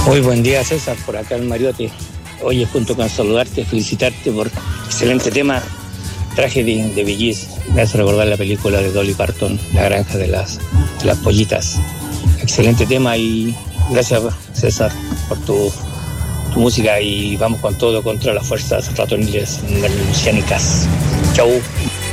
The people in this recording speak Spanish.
Muy buen día, César, por acá en Mariote. Oye, junto con saludarte, felicitarte por excelente tema, Tragedy de Bee Gees. Me hace recordar la película de Dolly Parton, La granja de las pollitas. Excelente tema y gracias, César, por tu música y vamos con todo contra las fuerzas ratoniles marcianicas. Chau.